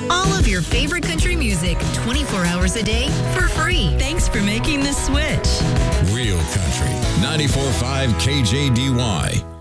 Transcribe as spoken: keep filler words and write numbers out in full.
All of your favorite country music, twenty-four hours a day for free. Thanks for making the switch. Real Country, ninety-four point five K J D Y.